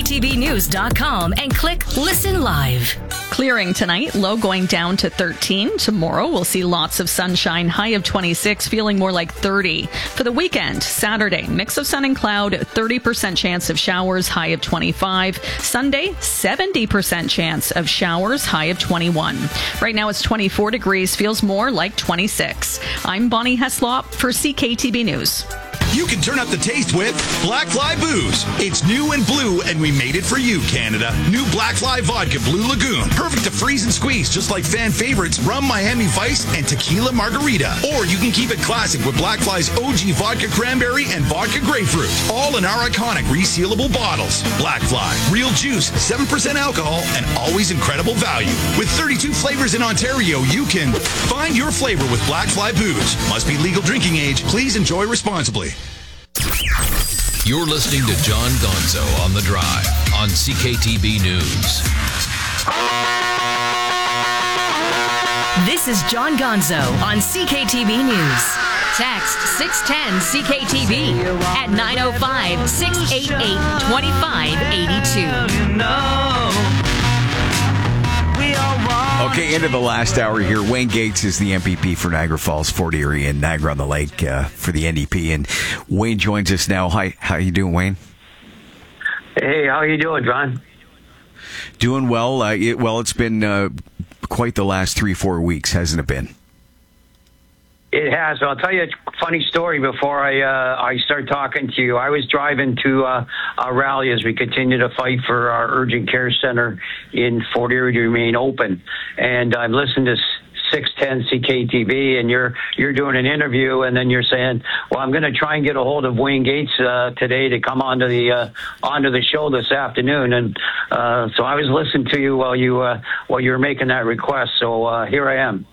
CKTBnews.com and click Listen Live. Clearing tonight, low going down to 13. Tomorrow, we'll see lots of sunshine, high of 26, feeling more like 30. For the weekend, Saturday, mix of sun and cloud, 30% chance of showers, high of 25. Sunday, 70% chance of showers, high of 21. Right now, it's 24 degrees, feels more like 26. I'm Bonnie Heslop for CKTB News. You can turn up the taste with Black Fly Booze. It's new and blue, and we made it for you, Canada. New Black Fly Vodka Blue Lagoon. Perfect to freeze and squeeze, just like fan favorites Rum Miami Vice and Tequila Margarita. Or you can keep it classic with Black Fly's OG Vodka Cranberry and Vodka Grapefruit. All in our iconic resealable bottles. Black Fly. Real juice, 7% alcohol, and always incredible value. With 32 flavors in Ontario, you can find your flavor with Black Fly Booze. Must be legal drinking age. Please enjoy responsibly. You're listening to John Gonzo on The Drive on CKTB News. This is John Gonzo on CKTB News. Text 610-CKTB at 905-688-2582. Okay, into the last hour here. Wayne Gates is the MPP for Niagara Falls, Fort Erie, and Niagara-on-the-Lake for the NDP. And Wayne joins us now. Hi, how you doing, Wayne? Hey, how you doing, John? Doing well. It's been quite the last 3-4 weeks, hasn't it been? It has. I'll tell you a funny story before I start talking to you. I was driving to a rally as we continue to fight for our urgent care center in Fort Erie to remain open. And I'm listening to 610 CKTV, and you're doing an interview, and then you're saying, well, I'm going to try and get a hold of Wayne Gates today to come onto the show this afternoon. And so I was listening to you while you were making that request. So here I am.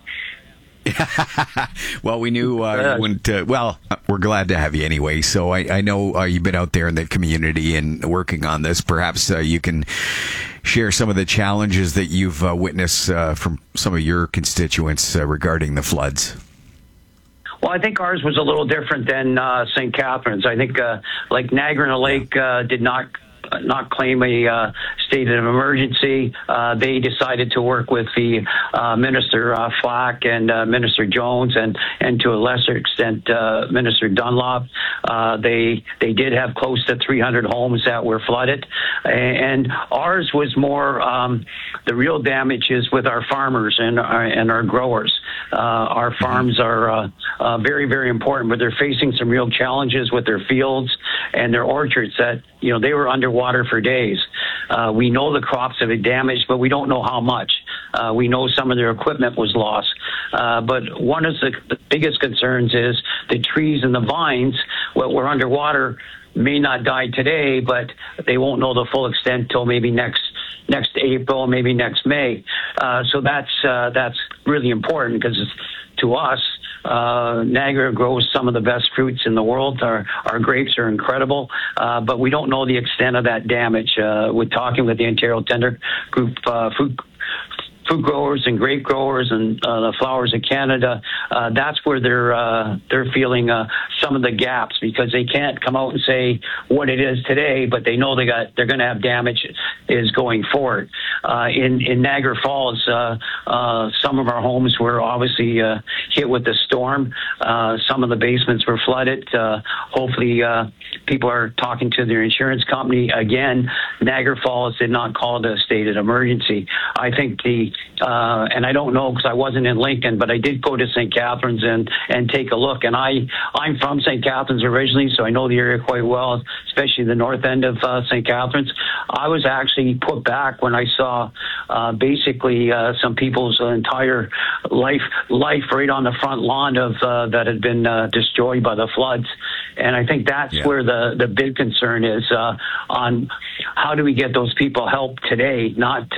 Well, we knew you wouldn't. We're glad to have you anyway. So I know you've been out there in the community and working on this. Perhaps you can share some of the challenges that you've witnessed from some of your constituents regarding the floods. Well, I think ours was a little different than St. Catharines. I think like Niagara-on-the-Lake did not claim a state of emergency. They decided to work with the Minister Flack and Minister Jones and to a lesser extent Minister Dunlop. They did have close to 300 homes that were flooded, and ours was more the real damage is with our farmers and our growers. Our farms are very, very important, but they're facing some real challenges with their fields and their orchards that, they were underwater for days. We know the crops have been damaged, but we don't know how much. We know some of their equipment was lost. But one of the biggest concerns is the trees and the vines, what were underwater, may not die today, but they won't know the full extent till maybe next April, maybe next May. So that's really important because to us, Niagara grows some of the best fruits in the world. Our grapes are incredible, but we don't know the extent of that damage. We're talking with the Ontario Tender Group food growers and grape growers and the Flowers of Canada. That's where they're feeling some of the gaps because they can't come out and say what it is today, but they know they're going to have damage is going forward. In Niagara Falls, some of our homes were obviously hit with the storm. Some of the basements were flooded. Hopefully, people are talking to their insurance company. Again, Niagara Falls did not call it a state of emergency. I think and I don't know because I wasn't in Lincoln, but I did go to St. Catharines and take a look. And I'm from St. Catharines originally, so I know the area quite well, especially the north end of St. Catharines. I was actually put back when I saw basically some people's entire life right on the front lawn of that had been destroyed by the floods. And I think that's where the big concern is on how do we get those people help today?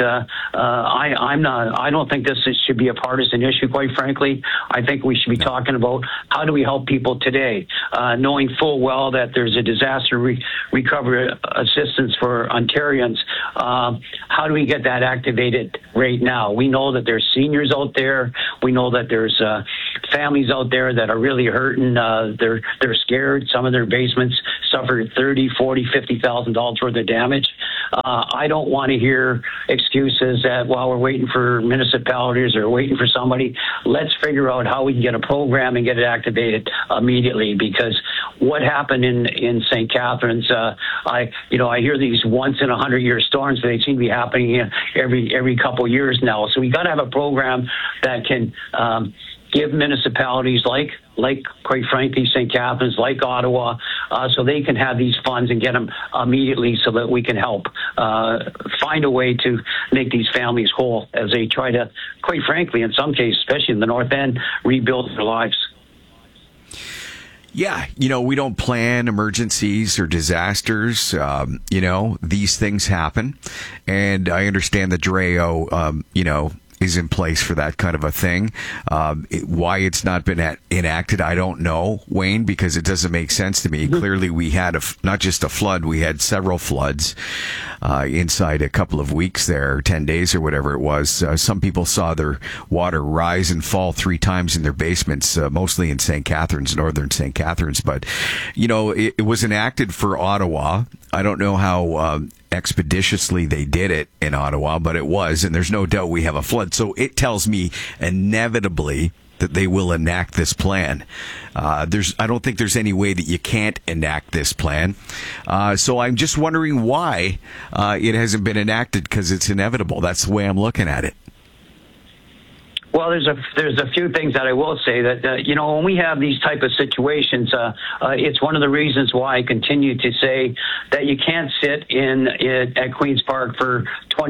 I don't think this should be a partisan issue, quite frankly. I think we should be talking about how do we help people today, knowing full well that there's a disaster recovery assistance for Ontarians. How do we get that activated right now? We know that there's seniors out there. We know that there's families out there that are really hurting. They're scared. Some of their basements suffered $30,000, $40,000, $50,000 worth of damage. I don't want to hear excuses that while we're waiting for municipalities or waiting for somebody, let's figure out how we can get a program and get it activated immediately. Because what happened in St. Catharines, I hear these once in 100-year storms, but they seem to be happening every couple years now. So we got to have a program that can give municipalities like quite frankly St. Catharines, like Ottawa, so they can have these funds and get them immediately, so that we can help find a way to make these families whole as they try to, quite frankly, in some cases, especially in the North End, rebuild their lives. Yeah, we don't plan emergencies or disasters. These things happen. And I understand that DREO, is in place for that kind of a thing. Why it's not been enacted, I don't know, Wayne, because it doesn't make sense to me. Mm-hmm. Clearly, we had not just a flood, we had several floods inside a couple of weeks there, 10 days or whatever it was. Some people saw their water rise and fall 3 times in their basements, mostly in St. Catharines, northern St. Catharines. But, it was enacted for Ottawa. I don't know how expeditiously they did it in Ottawa, but it was, and there's no doubt we have a flood. So it tells me inevitably that they will enact this plan. I don't think there's any way that you can't enact this plan. So I'm just wondering why it hasn't been enacted, because it's inevitable. That's the way I'm looking at it. Well, there's a few things that I will say that, when we have these type of situations, it's one of the reasons why I continue to say that you can't sit at Queen's Park for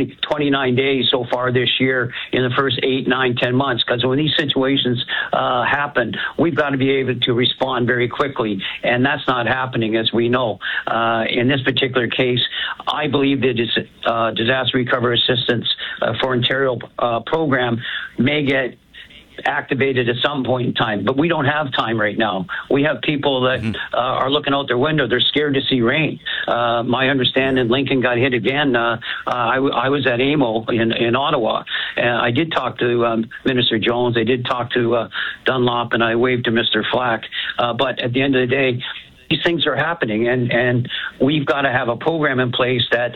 29 days so far this year in the first 8, 9, 10 months. Because when these situations happen, we've got to be able to respond very quickly. And that's not happening, as we know. In this particular case, I believe the Disaster Recovery Assistance for Ontario program may get activated at some point in time, but we don't have time right now. We have people that are looking out their window. They're scared to see rain. My understanding, Lincoln got hit again. I was at AMO in Ottawa, and I did talk to Minister Jones. I did talk to Dunlop, and I waved to Mr. Flack. But at the end of the day, these things are happening, and we've got to have a program in place that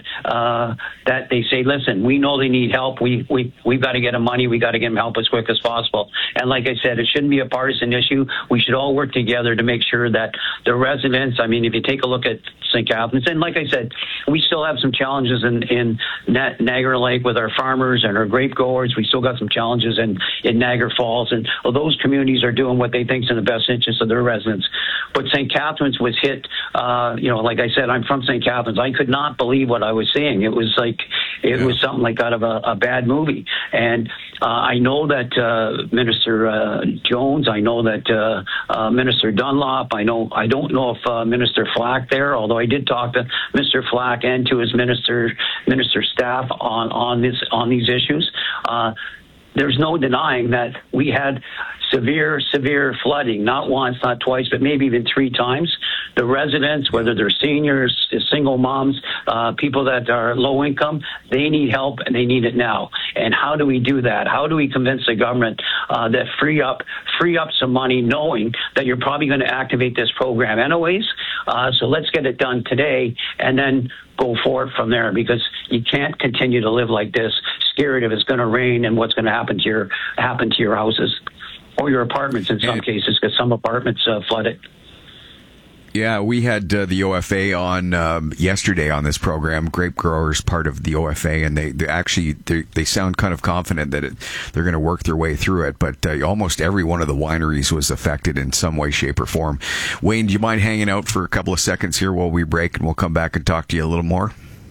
they say, listen, we know they need help. We've got to get them money. We got to get them help as quick as possible. And like I said, it shouldn't be a partisan issue. We should all work together to make sure that the residents, if you take a look at St. Catharines, and like I said, we still have some challenges in Niagara Lake with our farmers and our grape growers. We still got some challenges in Niagara Falls, and those communities are doing what they think is in the best interest of their residents. But St. Catharines was hit, like I said, I'm from St. Catharines. I could not believe what I was seeing. It was was something like out of a bad movie. And I know that Minister Jones, I know that Minister Dunlop, I don't know if Minister Flack there, although I did talk to Mr. Flack and to his minister staff on these issues. There's no denying that we had severe flooding, not once, not twice, but maybe even 3 times. The residents, whether they're seniors, single moms, people that are low income, they need help, and they need it now. And how do we do that? How do we convince the government that free up some money, knowing that you're probably going to activate this program anyways? So let's get it done today, and then go forward from there, because you can't continue to live like this, scared if it's going to rain and what's going to happen to your houses or your apartments in some cases, because some apartments flooded. Yeah, we had the OFA on yesterday on this program. Grape growers, part of the OFA, and they sound kind of confident that they're going to work their way through it. But almost every one of the wineries was affected in some way, shape, or form. Wayne, do you mind hanging out for a couple of seconds here while we break, and we'll come back and talk to you a little more?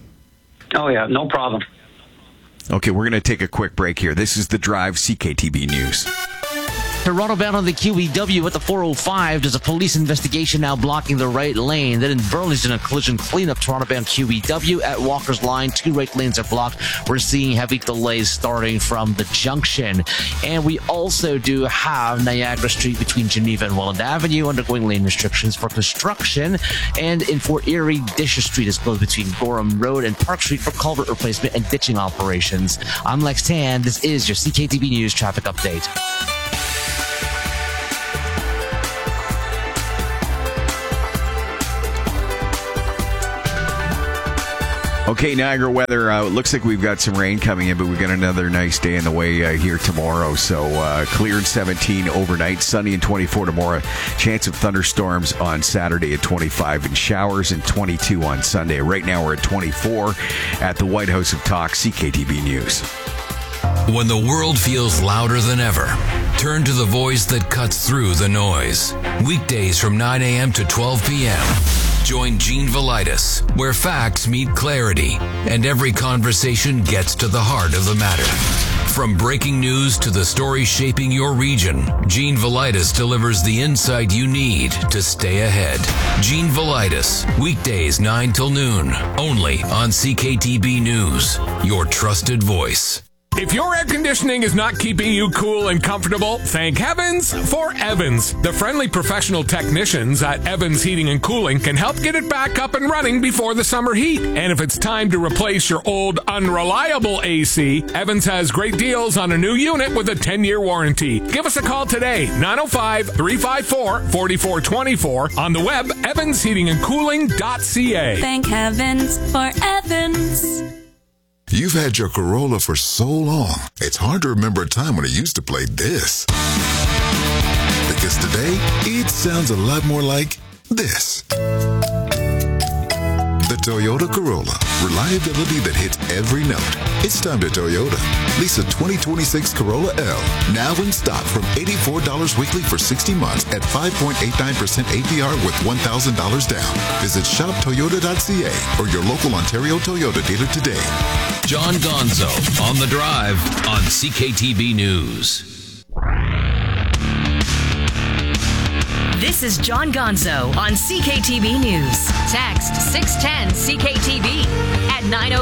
Oh yeah, no problem. Okay, we're going to take a quick break here. This is The Drive, CKTB News. Toronto bound on the QEW at the 405. There's a police investigation now blocking the right lane. Then in Burlington, a collision cleanup. Toronto bound QEW at Walker's Line. 2 right lanes are blocked. We're seeing heavy delays starting from the junction. And we also do have Niagara Street between Geneva and Welland Avenue undergoing lane restrictions for construction. And in Fort Erie, Disher Street is closed between Gorham Road and Park Street for culvert replacement and ditching operations. I'm Lex Tan. This is your CKTB News traffic update. Okay, Niagara weather. Looks like we've got some rain coming in, but we've got another nice day in the way here tomorrow. So cleared 17 overnight, sunny and 24 tomorrow. Chance of thunderstorms on Saturday at 25 and showers and 22 on Sunday. Right now we're at 24 at the White House of Talk, CKTB News. When the world feels louder than ever, turn to the voice that cuts through the noise. Weekdays from 9 a.m. to 12 p.m. Join Gene Velitis, where facts meet clarity and every conversation gets to the heart of the matter. From breaking news to the stories shaping your region, Gene Velitis delivers the insight you need to stay ahead. Gene Velitis, weekdays 9 till noon, only on CKTB News, your trusted voice. If your air conditioning is not keeping you cool and comfortable, thank heavens for Evans. The friendly professional technicians at Evans Heating and Cooling can help get it back up and running before the summer heat. And if it's time to replace your old, unreliable AC, Evans has great deals on a new unit with a 10-year warranty. Give us a call today, 905-354-4424. On the web, evansheatingandcooling.ca. Thank heavens for Evans. You've had your Corolla for so long, it's hard to remember a time when it used to play this. Because today, it sounds a lot more like this. The Toyota Corolla. Reliability that hits every note. It's time to Toyota. Lease a 2026 Corolla L. Now in stock from $84 weekly for 60 months at 5.89% APR with $1,000 down. Visit shoptoyota.ca or your local Ontario Toyota dealer today. John Gonzo on The Drive on CKTB News. This is John Gonzo on CKTB News. Text 610-CKTB at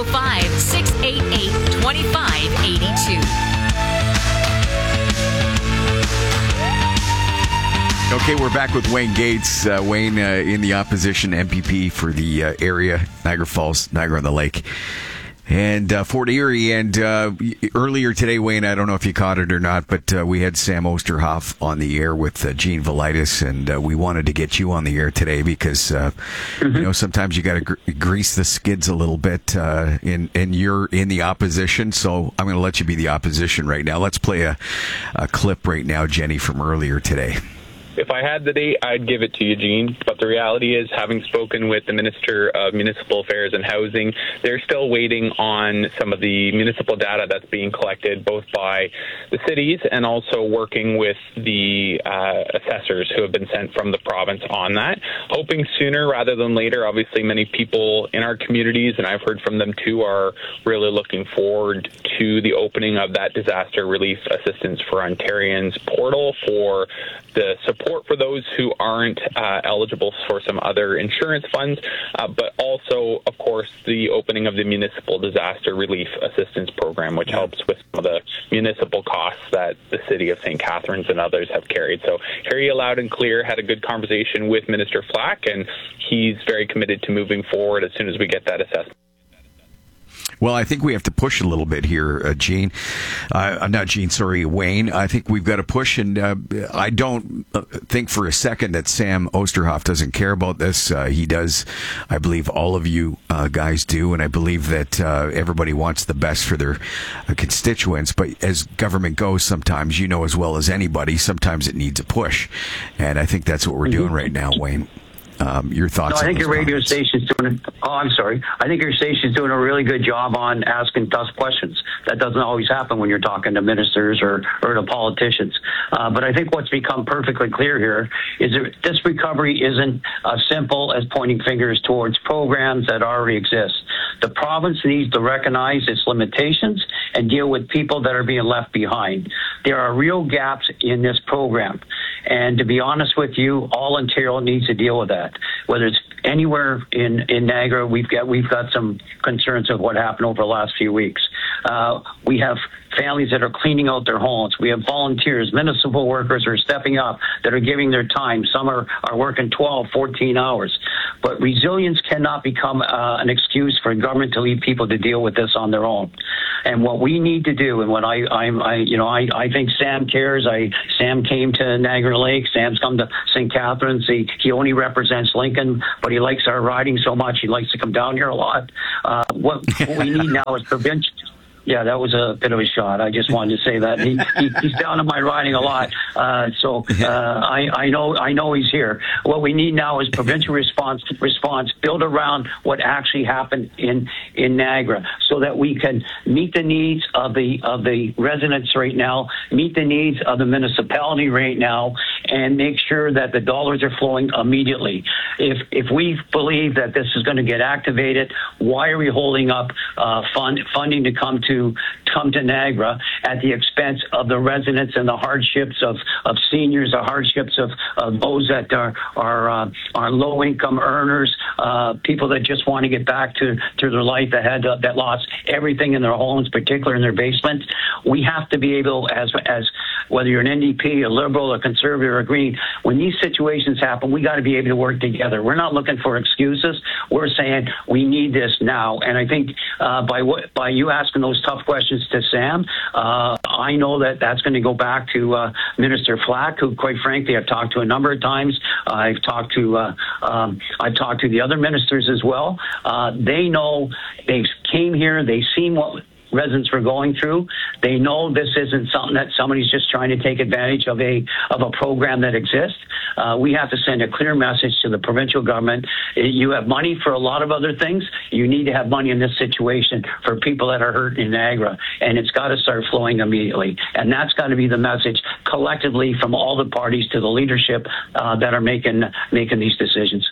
905-688-2582. Okay, we're back with Wayne Gates. Wayne in the opposition MPP for the area, Niagara Falls, Niagara on the Lake, and Fort Erie. And earlier today, Wayne, I don't know if you caught it or not, but we had Sam Osterhoff on the air with Gene Velitis, and we wanted to get you on the air today because you know, sometimes you got to grease the skids a little bit, and you're in the opposition, so I'm going to let you be the opposition right now. Let's play a clip right now, Jenny, from earlier today. If I had the date, I'd give it to you, Gene. But the reality is, having spoken with the Minister of Municipal Affairs and Housing, they're still waiting on some of the municipal data that's being collected, both by the cities and also working with the assessors who have been sent from the province on that. Hoping sooner rather than later. Obviously, many people in our communities, and I've heard from them too, are really looking forward to the opening of that Disaster Relief Assistance for Ontarians portal for the support for those who aren't eligible for some other insurance funds, but also, of course, the opening of the Municipal Disaster Relief Assistance Program, which helps with some of the municipal costs that the City of St. Catharines and others have carried. So hear you loud and clear, had a good conversation with Minister Flack, and he's very committed to moving forward as soon as we get that assessment. Well, I think we have to push a little bit here, Gene. Not Gene, sorry, Wayne. I think we've got to push, and I don't think for a second that Sam Osterhoff doesn't care about this. He does. I believe all of you guys do, and I believe that everybody wants the best for their constituents. But as government goes, sometimes, you know as well as anybody, sometimes it needs a push. And I think that's what we're doing right now, Wayne. Your thoughts? No, I think your radio station's doing. I think your station's doing a really good job on asking tough questions. That doesn't always happen when you're talking to ministers or to politicians. But I think what's become perfectly clear here is that this recovery isn't as simple as pointing fingers towards programs that already exist. The province needs to recognize its limitations and deal with people that are being left behind. There are real gaps in this program. And to be honest with you, all Ontario needs to deal with that. Whether it's anywhere in Niagara, we've got some concerns of what happened over the last few weeks. We have families that are cleaning out their homes. We have volunteers, municipal workers are stepping up, that are giving their time. Some are working 12, 14 hours. But resilience cannot become an excuse for government to leave people to deal with this on their own. And what we need to do, and what I think Sam cares. Sam came to Niagara Lake. Sam's come to St. Catharines. He only represents Lincoln, but he likes our riding so much. He likes to come down here a lot. What we need now is prevention. Yeah, that was a bit of a shot. I just wanted to say that he's down in my riding a lot, so I know he's here. What we need now is provincial response built around what actually happened in Niagara, so that we can meet the needs of the residents right now, meet the needs of the municipality right now, and make sure that the dollars are flowing immediately. If we believe that this is going to get activated, why are we holding up funding to come to Niagara at the expense of the residents and the hardships of seniors, the hardships of those that are low-income earners, people that just want to get back to their life that lost everything in their homes, particularly in their basements. We have to be able, as whether you're an NDP, a Liberal, a Conservative, or a Green, when these situations happen, we got to be able to work together. We're not looking for excuses. We're saying we need this now. And I think by you asking those tough questions to Sam, I know that's going to go back to Minister Flack, who, quite frankly, I've talked to a number of times. I've talked to the other ministers as well. They know, they came here, they've seen what residents were going through. They know this isn't something that somebody's just trying to take advantage of a program that exists. We have to send a clear message to the provincial government. You have money for a lot of other things. You need to have money in this situation for people that are hurt in Niagara, and it's got to start flowing immediately. And that's got to be the message collectively from all the parties to the leadership that are making these decisions.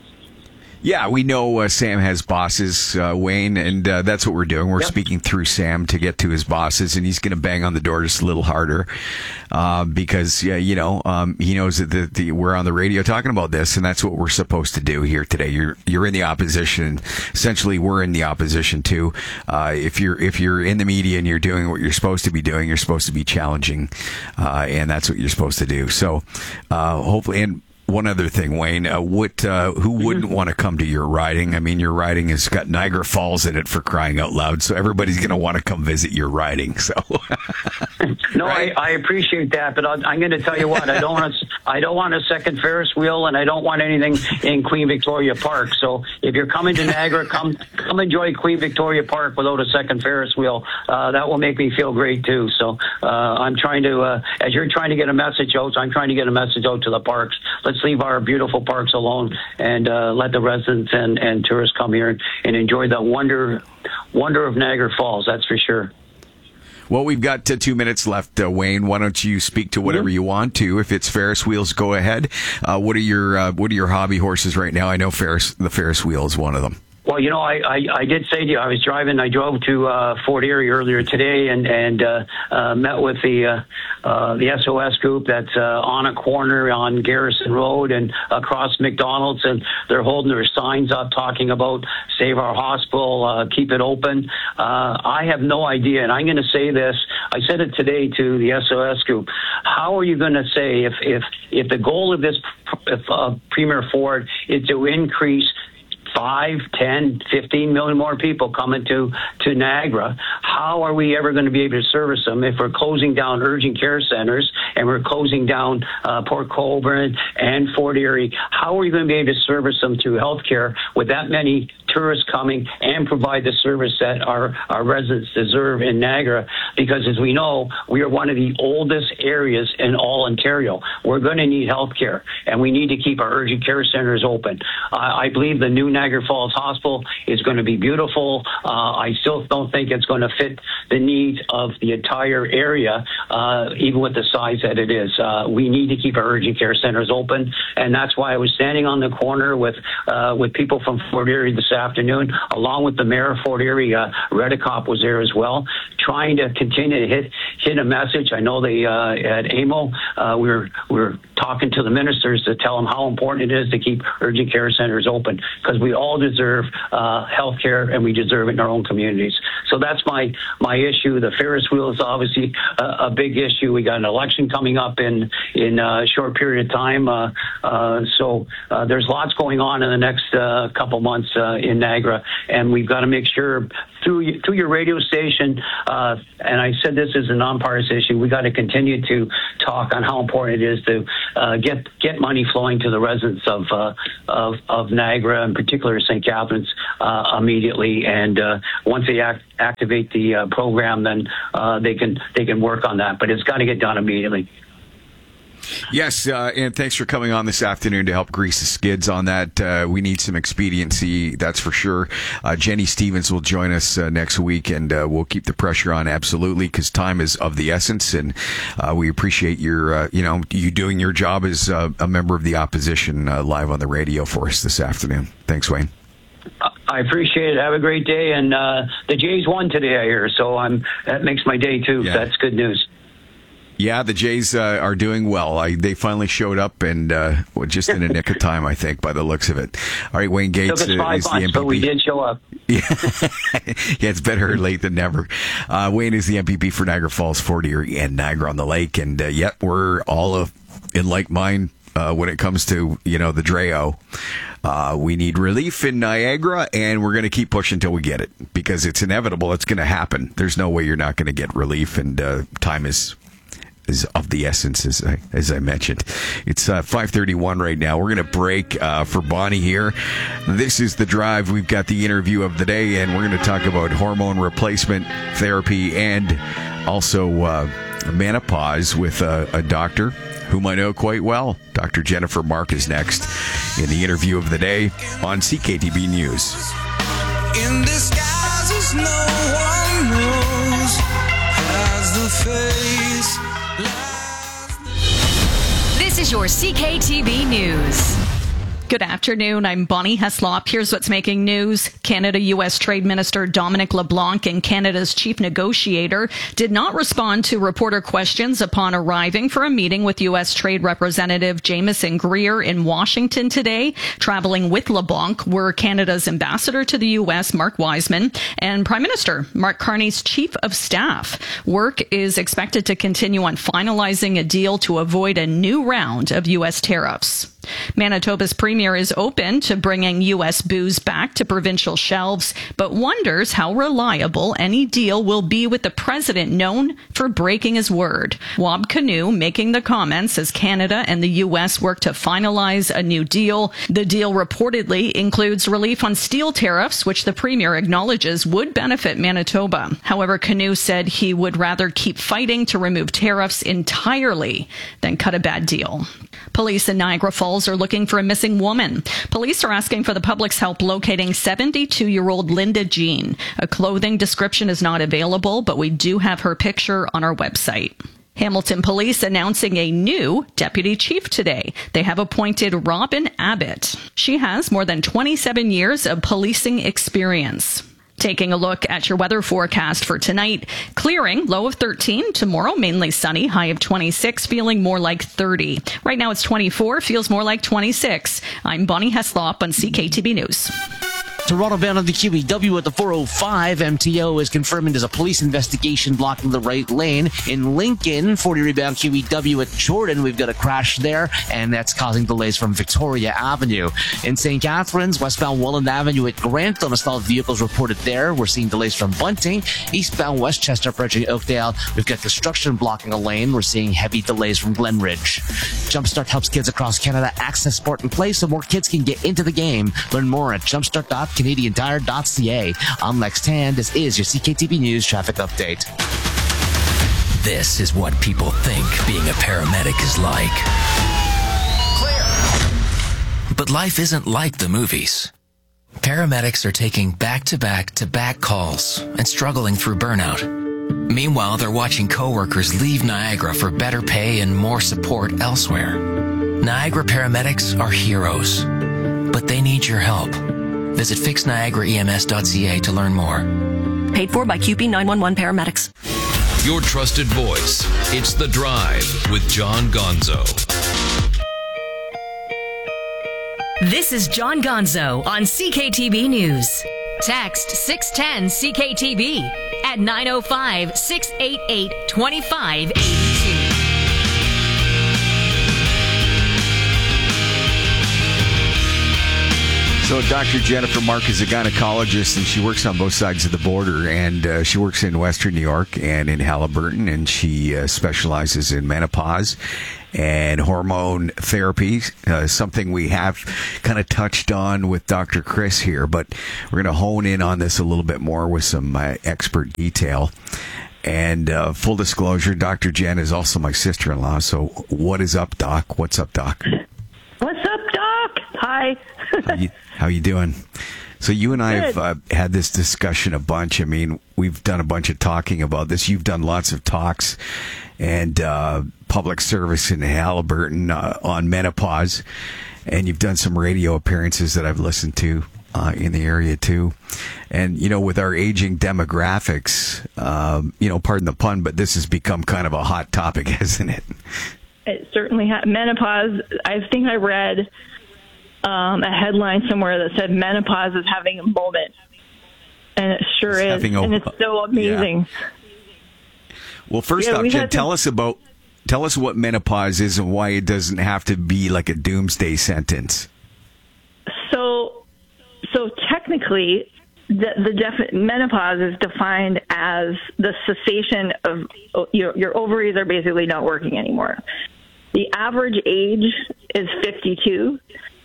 Yeah, we know Sam has bosses, Wayne, and that's what we're doing. We're speaking through Sam to get to his bosses, and he's going to bang on the door just a little harder because, he knows that we're on the radio talking about this, and that's what we're supposed to do here today. You're in the opposition. Essentially, we're in the opposition too. If you're in the media and you're doing what you're supposed to be doing, you're supposed to be challenging, and that's what you're supposed to do. So hopefully, and one other thing, Wayne, who wouldn't want to come to your riding? I mean, your riding has got Niagara Falls in it, for crying out loud. So everybody's going to want to come visit your riding. So, no, right? I appreciate that, but I'm going to tell you what, I don't want a second Ferris wheel, and I don't want anything in Queen Victoria Park. So if you're coming to Niagara, come enjoy Queen Victoria Park without a second Ferris wheel. That will make me feel great too. So I'm trying to, as you're trying to get a message out, I'm trying to get a message out to the parks. Let's leave our beautiful parks alone and let the residents and tourists come here and enjoy the wonder of Niagara Falls. That's for sure. Well, we've got 2 minutes left, Wayne. Why don't you speak to whatever you want to? If it's Ferris wheels, go ahead. What are your hobby horses right now? I know the Ferris wheel is one of them. Well, I did say to you, I drove to Fort Erie earlier today and met with the SOS group that's on a corner on Garrison Road and across McDonald's, and they're holding their signs up talking about Save Our Hospital, keep it open. I have no idea, and I'm going to say this. I said it today to the SOS group. How are you going to say if the goal of this Premier Ford is to increase 5, 10, 15 million more people coming to Niagara, how are we ever going to be able to service them if we're closing down urgent care centers and we're closing down Port Colborne and Fort Erie? How are we going to be able to service them through healthcare with that many tourists coming and provide the service that our residents deserve in Niagara? Because as we know, we are one of the oldest areas in all Ontario. We're going to need healthcare, and we need to keep our urgent care centers open. I believe the new Niagara Falls Hospital is going to be beautiful. I still don't think it's going to fit the needs of the entire area, even with the size that it is. We need to keep our urgent care centers open, and that's why I was standing on the corner with people from Fort Erie this afternoon, along with the mayor of Fort Erie. Redicop was there as well, trying to continue to hit a message. I know they at AMO, we were talking to the ministers to tell them how important it is to keep urgent care centers open, because we all deserve health care, and we deserve it in our own communities. So that's my issue. The Ferris wheel is obviously a big issue. We got an election coming up in a short period of time. So there's lots going on in the next couple months in Niagara, and we've got to make sure through your radio station, and I said this is a nonpartisan issue, we got to continue to talk on how important it is to get money flowing to the residents of Niagara, in particular St. Catharines, immediately. And once they activate the program, then they can work on that. But it's got to get done immediately. Yes, and thanks for coming on this afternoon to help grease the skids on that. We need some expediency, that's for sure. Jenny Stevens will join us next week, and we'll keep the pressure on, absolutely, because time is of the essence, and we appreciate your, you doing your job as a member of the opposition live on the radio for us this afternoon. Thanks, Wayne. I appreciate it. Have a great day. And the Jays won today, I hear, so that makes my day too. Yeah. That's good news. Yeah, the Jays are doing well. They finally showed up, and just in a nick of time, I think, by the looks of it. All right, Wayne Gates is the MPP. But we did show up. Yeah, it's better late than never. Wayne is the MPP for Niagara Falls, Fort Erie, and Niagara-on-the-Lake, and yet we're all in like mind when it comes to the DREO. We need relief in Niagara, and we're going to keep pushing until we get it, because it's inevitable. It's going to happen. There's no way you're not going to get relief, and time is of the essence, as I mentioned. It's 5:31 right now. We're going to break for Bonnie here. This is The Drive. We've got the interview of the day, and we're going to talk about hormone replacement therapy and also menopause with a doctor whom I know quite well. Dr. Jennifer Mark is next in the interview of the day on CKTB News. In disguises no one knows has the face. This is your CKTB News. Good afternoon. I'm Bonnie Heslop. Here's what's making news. Canada-U.S. Trade Minister Dominic LeBlanc and Canada's chief negotiator did not respond to reporter questions upon arriving for a meeting with U.S. Trade Representative Jameson Greer in Washington today. Traveling with LeBlanc were Canada's ambassador to the U.S., Mark Wiseman, and Prime Minister Mark Carney's chief of staff. Work is expected to continue on finalizing a deal to avoid a new round of U.S. tariffs. Manitoba's premier is open to bringing U.S. booze back to provincial shelves, but wonders how reliable any deal will be with the president known for breaking his word. Wab Kinew making the comments as Canada and the U.S. work to finalize a new deal. The deal reportedly includes relief on steel tariffs, which the premier acknowledges would benefit Manitoba. However, Kinew said he would rather keep fighting to remove tariffs entirely than cut a bad deal. Police in Niagara Falls are looking for a missing woman. Police are asking for the public's help locating 72-year-old Linda Jean. A clothing description is not available, but we do have her picture on our website. Hamilton Police announcing a new deputy chief today. They have appointed Robin Abbott. She has more than 27 years of policing experience. Taking a look at your weather forecast for tonight. Clearing, low of 13. Tomorrow, mainly sunny, high of 26, feeling more like 30. Right now it's 24, feels more like 26. I'm Bonnie Heslop on CKTB News. Toronto bound on the QEW at the 405. MTO is confirming there's a police investigation blocking the right lane. In Lincoln, 40 rebound QEW at Jordan, we've got a crash there, and that's causing delays from Victoria Avenue. In St. Catharines, westbound Welland Avenue at Grantham, a stalled vehicles reported there. We're seeing delays from Bunting. Eastbound Westchester approaching Oakdale, we've got construction blocking a lane. We're seeing heavy delays from Glenridge. Jumpstart helps kids across Canada access sport and play so more kids can get into the game. Learn more at jumpstart.canadiantire.ca. I'm Lex Tan. This is your CKTB News traffic update. This is what people think being a paramedic is like. Clear. But life isn't like the movies. Paramedics are taking back-to-back-to-back calls and struggling through burnout. Meanwhile, they're watching coworkers leave Niagara for better pay and more support elsewhere. Niagara paramedics are heroes, but they need your help. Visit fixniagaraems.ca to learn more. Paid for by QP 911 paramedics. Your trusted voice. It's The Drive with John Gonzo. This is John Gonzo on CKTB News. Text 610 CKTB at 905-688-2582. So Dr. Jennifer Mark is a gynecologist, and she works on both sides of the border, and she works in Western New York and in Halliburton, and she specializes in menopause and hormone therapy, something we have kind of touched on with Dr. Chris here, but we're going to hone in on this a little bit more with some expert detail. And full disclosure, Dr. Jen is also my sister-in-law, so what is up, Doc? What's up, Doc? What's up, Doc? Hi. How you doing? So you and I have had this discussion a bunch. I mean, we've done a bunch of talking about this. You've done lots of talks and public service in Halliburton on menopause, and you've done some radio appearances that I've listened to in the area too. And, you know, with our aging demographics, you know, pardon the pun, but this has become kind of a hot topic, hasn't it? It certainly has. Menopause, I think I read a headline somewhere that said menopause is having a moment. And it sure is. And it's so amazing. Yeah. Well, first off, Jen, tell us what menopause is and why it doesn't have to be like a doomsday sentence. So technically, menopause is defined as the cessation of your ovaries are basically not working anymore. The average age is 52.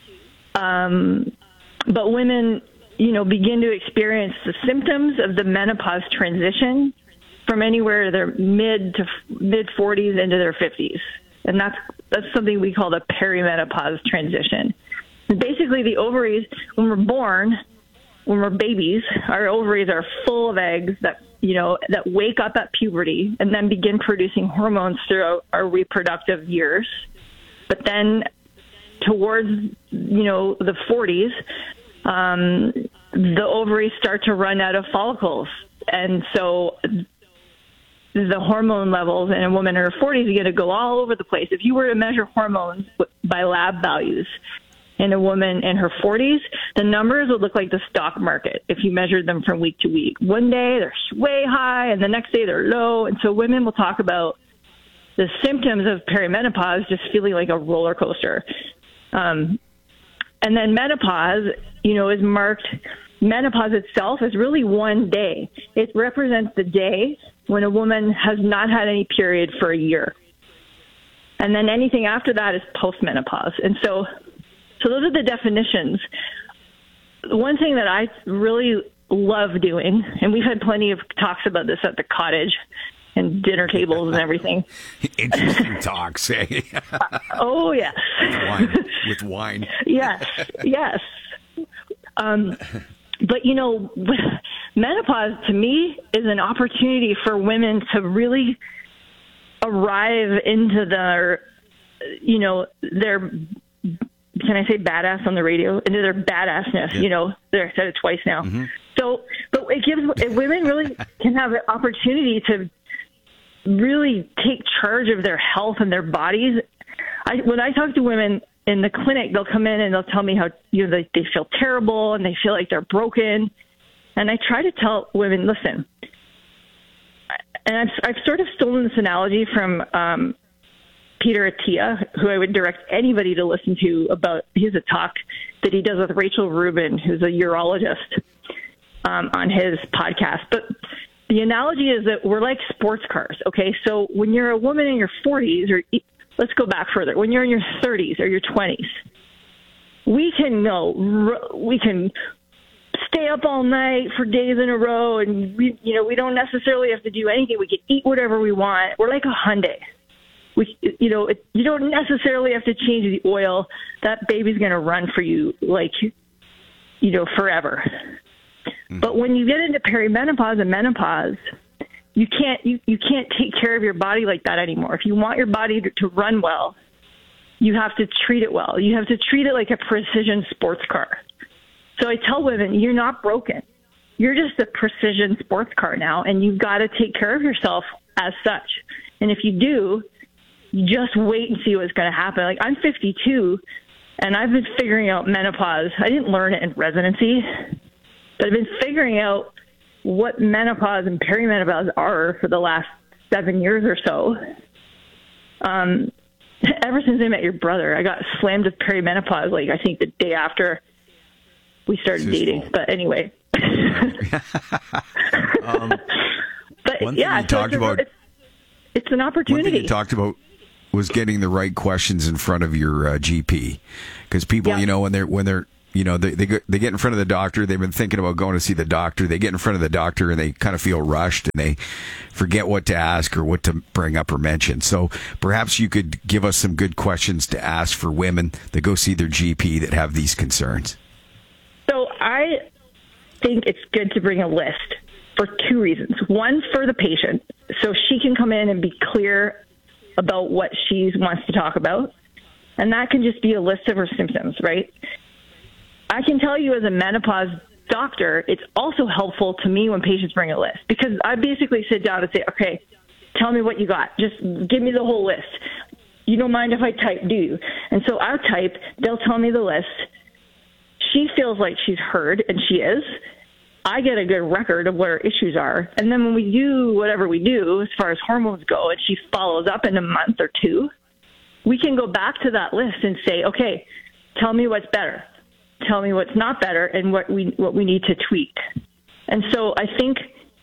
But women, you know, begin to experience the symptoms of the menopause transition from anywhere to their mid 40s into their 50s. And that's something we call the perimenopause transition. And basically, the ovaries, when we're born, when we're babies, our ovaries are full of eggs that wake up at puberty and then begin producing hormones throughout our reproductive years. But then towards, the 40s, the ovaries start to run out of follicles. And so the hormone levels in a woman in her 40s are going to go all over the place. If you were to measure hormones by lab values in a woman in her 40s, the numbers would look like the stock market if you measured them from week to week. One day they're way high and the next day they're low. And so women will talk about the symptoms of perimenopause just feeling like a roller coaster. And then menopause, is marked. Menopause itself is really one day. It represents the day when a woman has not had any period for a year. And then anything after that is postmenopause. And so those are the definitions. One thing that I really love doing, and we've had plenty of talks about this at the cottage and dinner tables and everything. Interesting talks, eh? Oh, yes. With wine. Yes. But, menopause to me is an opportunity for women to really arrive into their, can I say badass on the radio? Into their badassness, yeah. I said it twice now. Mm-hmm. So, but women really can have an opportunity to really take charge of their health and their bodies. When I talk to women in the clinic, they'll come in and they'll tell me how they feel terrible and they feel like they're broken. And I try to tell women, listen, and I've sort of stolen this analogy from Peter Attia, who I would direct anybody to listen to about. He has a talk that he does with Rachel Rubin, who's a urologist, on his podcast. But the analogy is that we're like sports cars, okay? So when you're a woman in your 40s, or let's go back further, when you're in your 30s or your 20s, we can stay up all night for days in a row, and we don't necessarily have to do anything. We can eat whatever we want. We're like a Hyundai. You don't necessarily have to change the oil. That baby's going to run for you forever. Mm-hmm. But when you get into perimenopause and menopause, you can't take care of your body like that anymore. If you want your body to run well, you have to treat it well. You have to treat it like a precision sports car. So I tell women, you're not broken. You're just a precision sports car now, and you've got to take care of yourself as such. And if you do, you just wait and see what's going to happen. Like, I'm 52, and I've been figuring out menopause. I didn't learn it in residency, but I've been figuring out what menopause and perimenopause are for the last 7 years or so. Ever since I met your brother, I got slammed with perimenopause, like, I think the day after we started dating. But anyway. But one thing you talked about, it's an opportunity. One thing you talked about was getting the right questions in front of your GP, because people, when they're they get in front of the doctor. They've been thinking about going to see the doctor. They get in front of the doctor and they kind of feel rushed and they forget what to ask or what to bring up or mention. So perhaps you could give us some good questions to ask for women that go see their GP that have these concerns. So I think it's good to bring a list for two reasons. One, for the patient, so she can come in and be clear about what she wants to talk about. And that can just be a list of her symptoms, right? I can tell you as a menopause doctor, it's also helpful to me when patients bring a list, because I basically sit down and say, okay, tell me what you got. Just give me the whole list. You don't mind if I type, do you? And so I'll type, they'll tell me the list. She feels like she's heard, and she is. I get a good record of what her issues are. And then when we do whatever we do as far as hormones go, and she follows up in a month or two, we can go back to that list and say, okay, tell me what's better. Tell me what's not better and what we need to tweak. And so I think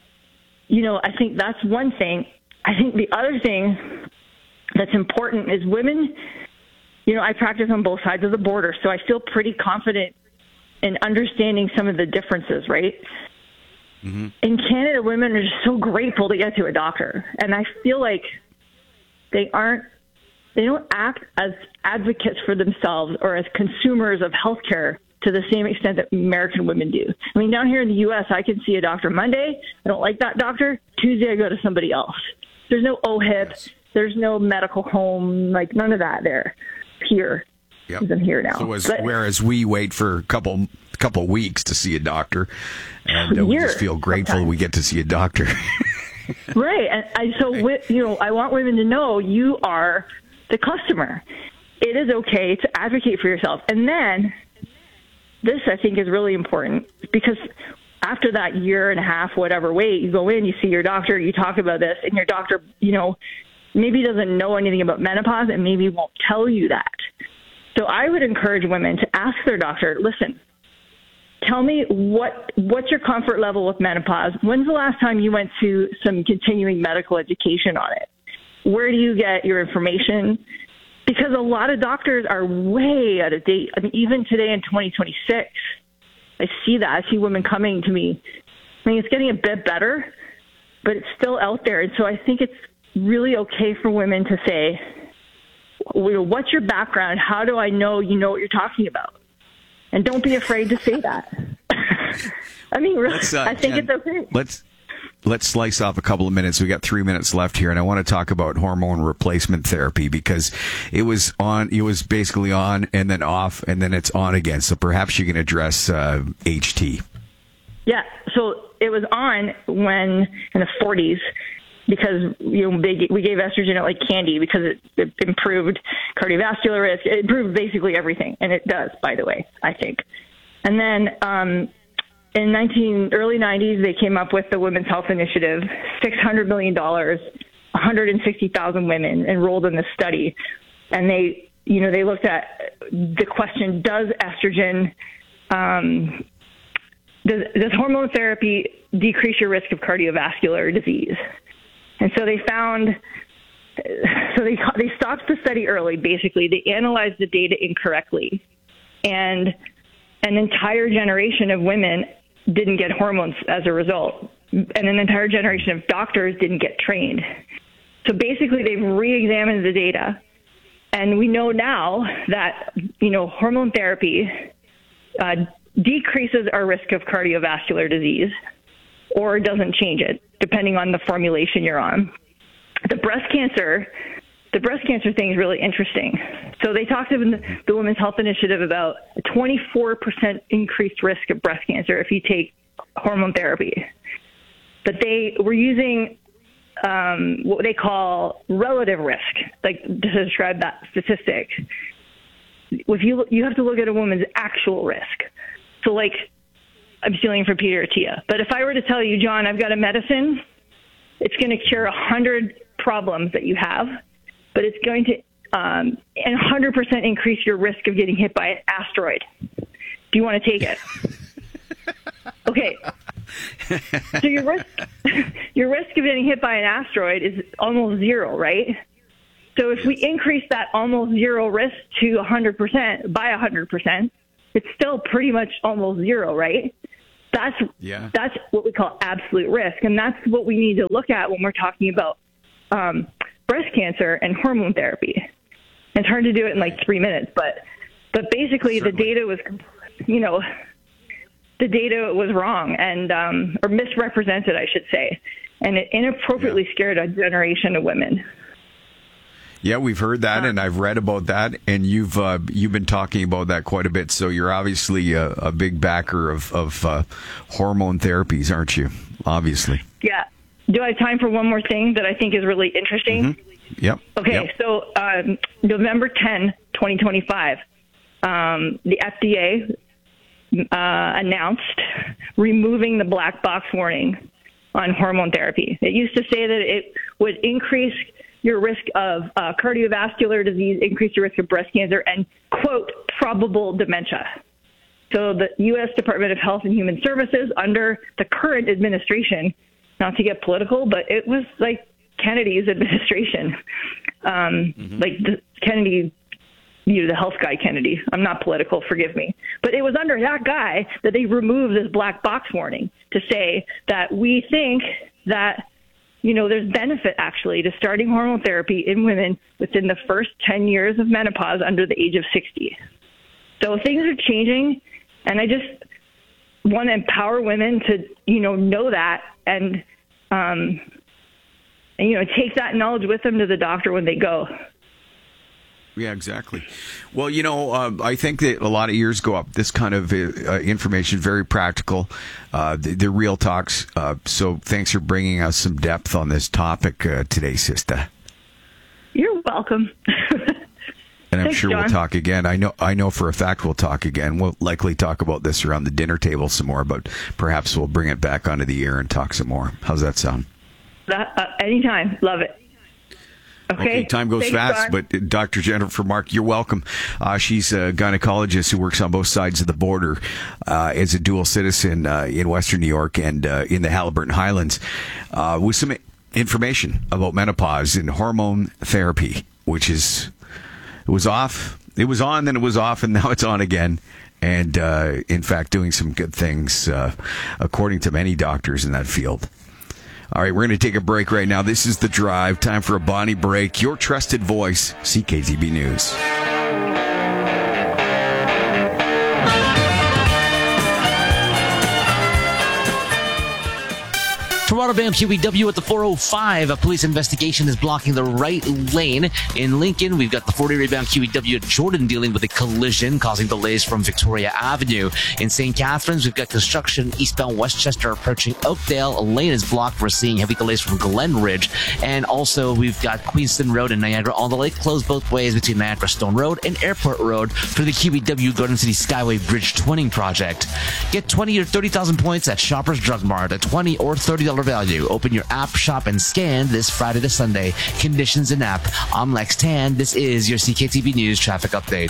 that's one thing. I think the other thing that's important is women, I practice on both sides of the border, so I feel pretty confident in understanding some of the differences, right? Mm-hmm. In Canada, women are just so grateful to get to a doctor. And I feel like they don't act as advocates for themselves or as consumers of healthcare to the same extent that American women do. I mean, down here in the U.S., I can see a doctor Monday. I don't like that doctor. Tuesday, I go to somebody else. There's no OHIP. Yes. There's no medical home, like none of that there. Here. Yep. I'm here now. Whereas we wait for a couple weeks to see a doctor, and we just feel grateful we get to see a doctor. Right. And I want women to know you are the customer. It is okay to advocate for yourself. And then this, I think, is really important, because after that year and a half, whatever wait, you go in, you see your doctor, you talk about this, and your doctor, maybe doesn't know anything about menopause and maybe won't tell you that. So I would encourage women to ask their doctor, listen, tell me what's your comfort level with menopause? When's the last time you went to some continuing medical education on it? Where do you get your information? Because a lot of doctors are way out of date. I mean, even today in 2026, I see that. I see women coming to me. I mean, it's getting a bit better, but it's still out there. And so I think it's really okay for women to say, what's your background? How do I know you know what you're talking about? And don't be afraid to say that. I mean, really, I think Jen, it's okay. Let's slice off a couple of minutes. We got 3 minutes left here, and I want to talk about hormone replacement therapy, because it was basically on and then off, and then it's on again. So perhaps you can address HT. Yeah. So it was on when in the 40s, because we gave estrogen like candy because it improved cardiovascular risk. It improved basically everything, and it does, by the way, I think. And then in early 90s, they came up with the Women's Health Initiative, $600 million, 160,000 women enrolled in this study, and they looked at the question: does estrogen, does hormone therapy decrease your risk of cardiovascular disease? And so they found, they stopped the study early, basically. They analyzed the data incorrectly. And an entire generation of women didn't get hormones as a result. And an entire generation of doctors didn't get trained. So basically they've re-examined the data. And we know now that, hormone therapy decreases our risk of cardiovascular disease, or doesn't change it, depending on the formulation you're on. The breast cancer thing is really interesting. So they talked in the Women's Health Initiative about a 24% increased risk of breast cancer if you take hormone therapy. But they were using what they call relative risk, like to describe that statistic. If you have to look at a woman's actual risk. So, like, I'm stealing from Peter Attia. But if I were to tell you, John, I've got a medicine, it's going to cure 100 problems that you have, but it's going to and 100% increase your risk of getting hit by an asteroid. Do you want to take it? Okay. So your risk of getting hit by an asteroid is almost zero, right? So if we increase that almost zero risk to 100%, by 100%, it's still pretty much almost zero, right? That's what we call absolute risk, and that's what we need to look at when we're talking about breast cancer and hormone therapy. It's hard to do it in like 3 minutes, but basically the data was, the data was wrong and or misrepresented, I should say, and it inappropriately scared a generation of women. Yeah, we've heard that, and I've read about that, and you've been talking about that quite a bit. So you're obviously a big backer of hormone therapies, aren't you? Obviously. Yeah. Do I have time for one more thing that I think is really interesting? Mm-hmm. Yep. Okay, yep. So November 10, 2025, the FDA announced removing the black box warning on hormone therapy. It used to say that it would increase your risk of cardiovascular disease, increase your risk of breast cancer, and, quote, probable dementia. So the U.S. Department of Health and Human Services, under the current administration, not to get political, but it was like Kennedy's administration, like Kennedy, the health guy Kennedy. I'm not political, forgive me. But it was under that guy that they removed this black box warning to say that we think that, there's benefit actually to starting hormone therapy in women within the first 10 years of menopause under the age of 60. So things are changing, and I just want to empower women to, know that and take that knowledge with them to the doctor when they go. Yeah, exactly. Well, I think that a lot of years go up. This kind of information, very practical. The real talks. So thanks for bringing us some depth on this topic today, Sister. You're welcome. And I'm Thanks, sure John. We'll talk again. I know for a fact we'll talk again. We'll likely talk about this around the dinner table some more, but perhaps we'll bring it back onto the air and talk some more. How's that sound? Anytime. Love it. Okay, time goes fast, John. but Dr. Jennifer Mark, you're welcome. She's a gynecologist who works on both sides of the border as a dual citizen in Western New York and in the Haliburton Highlands with some information about menopause and hormone therapy, which it was off. It was on, then it was off, and now it's on again. And in fact, doing some good things, according to many doctors in that field. All right, we're going to take a break right now. This is The Drive. Time for a Bonnie break. Your trusted voice, CKTB News. Toronto bound QEW at the 405. A police investigation is blocking the right lane. In Lincoln, we've got the 40 bound QEW at Jordan dealing with a collision, causing delays from Victoria Avenue. In St. Catharines, we've got construction eastbound Westchester approaching Oakdale. A lane is blocked. We're seeing heavy delays from Glen Ridge. And also, we've got Queenston Road and Niagara-on-the-Lake closed both ways between Niagara Stone Road and Airport Road for the QEW Garden City Skyway Bridge Twinning Project. Get 20 or 30,000 points at Shoppers Drug Mart, a $20 or $30 value. Open your app, shop, and scan this Friday to Sunday. Conditions in app. I'm Lex Tan. This is your CKTB News traffic update.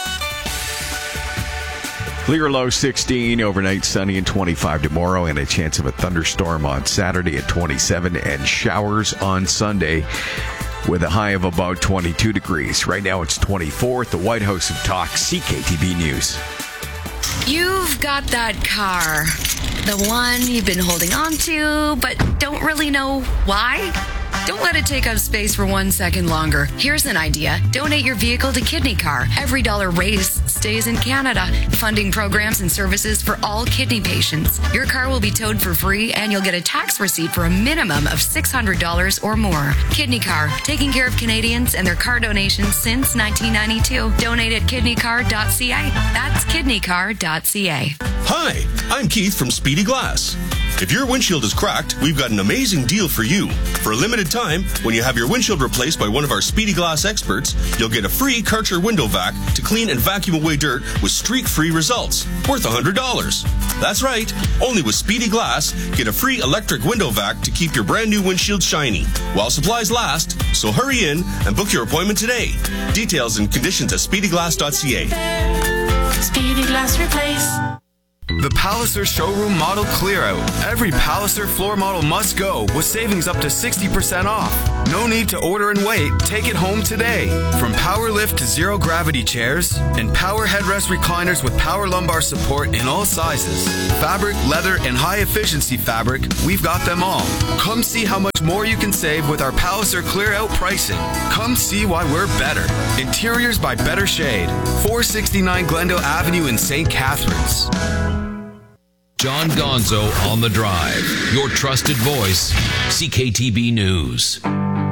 Clear low 16, overnight sunny and 25 tomorrow, and a chance of a thunderstorm on Saturday at 27, and showers on Sunday with a high of about 22 degrees. Right now it's 24 at the White House of Talk, CKTB News. You've got that car, the one you've been holding on to, but don't really know why. Don't let it take up space for 1 second longer. Here's an idea. Donate your vehicle to Kidney Car. Every dollar raised stays in Canada, funding programs and services for all kidney patients. Your car will be towed for free, and you'll get a tax receipt for a minimum of $600 or more. Kidney Car, taking care of Canadians and their car donations since 1992. Donate at kidneycar.ca. That's kidneycar.ca. Hi, I'm Keith from Speedy Glass. If your windshield is cracked, we've got an amazing deal for you. For a limited time, when you have your windshield replaced by one of our Speedy Glass experts, you'll get a free Karcher window vac to clean and vacuum away dirt with streak-free results, worth $100. That's right, only with Speedy Glass, get a free electric window vac to keep your brand new windshield shiny, while supplies last, so hurry in and book your appointment today. Details and conditions at speedyglass.ca. Speedy Glass Replace. The Palliser Showroom Model Clear Out. Every Palliser floor model must go with savings up to 60% off. No need to order and wait. Take it home today. From power lift to zero gravity chairs and power headrest recliners with power lumbar support in all sizes. Fabric, leather, and high efficiency fabric, we've got them all. Come see how much more you can save with our Palliser Clear Out pricing. Come see why we're better. Interiors by Better Shade. 469 Glendale Avenue in St. Catharines. John Gonzo on the Drive. Your trusted voice, CKTB News.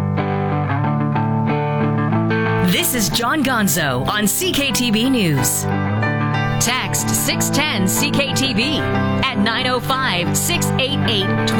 This is John Gonzo on CKTB News. Text 610 CKTB at 905-688-20.